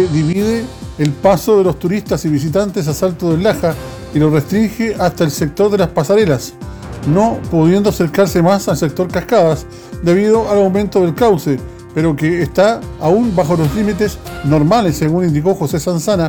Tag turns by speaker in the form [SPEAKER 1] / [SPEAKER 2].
[SPEAKER 1] que divide el paso de los turistas y visitantes a Salto del Laja y lo restringe hasta el sector de las pasarelas, no pudiendo acercarse más al sector Cascadas debido al aumento del cauce, pero que está aún bajo los límites normales, según indicó José Sanzana,